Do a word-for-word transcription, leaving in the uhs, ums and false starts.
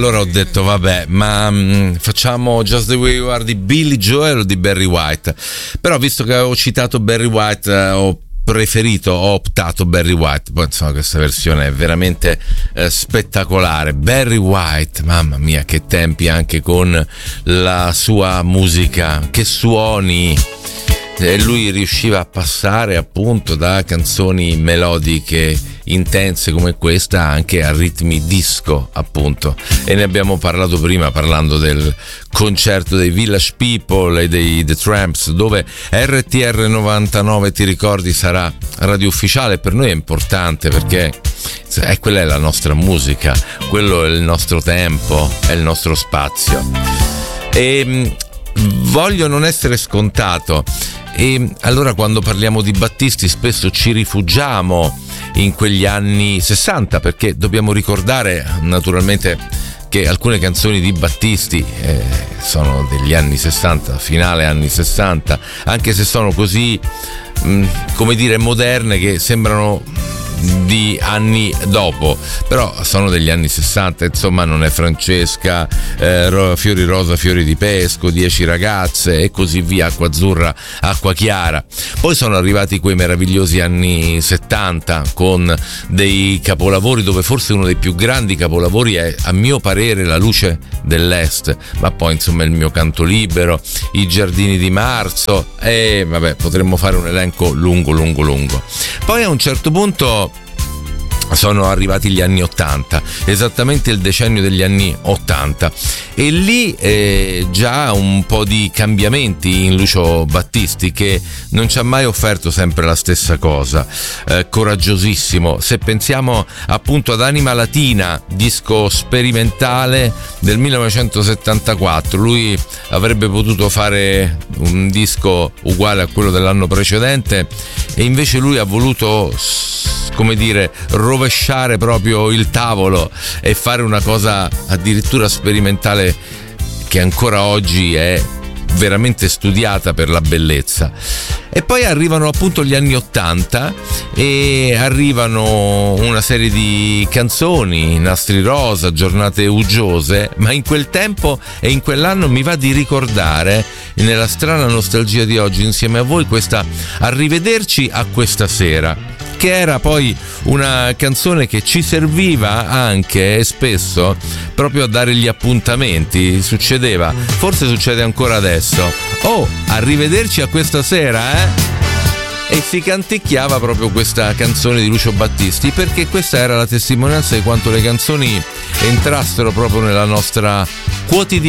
Allora ho detto vabbè, ma mh, facciamo Just the Way You Are di Billy Joel o di Barry White? Però visto che avevo citato Barry White, eh, ho preferito, ho optato Barry White. Poi insomma questa versione è veramente eh, spettacolare. Barry White, mamma mia che tempi, anche con la sua musica, che suoni. E lui riusciva a passare appunto da canzoni melodiche intense come questa anche a ritmi disco, appunto, e ne abbiamo parlato prima parlando del concerto dei Village People e dei The Tramps, dove R T R novantanove, ti ricordi, sarà radio ufficiale. Per noi è importante perché è quella è la nostra musica, quello è il nostro tempo, è il nostro spazio, e voglio non essere scontato. E allora quando parliamo di Battisti spesso ci rifugiamo in quegli anni sessanta, perché dobbiamo ricordare naturalmente che alcune canzoni di Battisti eh, sono degli anni sessanta, finale anni sessanta, anche se sono così mh, come dire moderne che sembrano di anni dopo, però sono degli anni sessanta. Insomma, non è Francesca, eh, Fiori rosa, fiori di pesco, Dieci ragazze e così via, Acqua azzurra, acqua chiara. Poi sono arrivati quei meravigliosi anni settanta con dei capolavori, dove forse uno dei più grandi capolavori è, a mio parere, La luce dell'est, ma poi insomma Il mio canto libero, I giardini di marzo, e vabbè, potremmo fare un elenco lungo lungo lungo. Poi a un certo punto sono arrivati gli anni ottanta, esattamente il decennio degli anni ottanta, e lì eh, già un po' di cambiamenti in Lucio Battisti, che non ci ha mai offerto sempre la stessa cosa, eh, coraggiosissimo. Se pensiamo appunto ad Anima Latina, disco sperimentale del millenovecentosettantaquattro, lui avrebbe potuto fare un disco uguale a quello dell'anno precedente, e invece lui ha voluto, come dire, rovesciare proprio il tavolo e fare una cosa addirittura sperimentale che ancora oggi è veramente studiata per la bellezza. E poi arrivano appunto gli anni ottanta e arrivano una serie di canzoni, Nastri rosa, Giornate uggiose, ma in quel tempo e in quell'anno mi va di ricordare, nella strana nostalgia di oggi insieme a voi, questa Arrivederci a questa sera, che era poi una canzone che ci serviva anche e spesso proprio a dare gli appuntamenti. Succedeva, forse succede ancora adesso, oh, arrivederci a questa sera, eh? E si canticchiava proprio questa canzone di Lucio Battisti, perché questa era la testimonianza di quanto le canzoni entrassero proprio nella nostra quotidianità.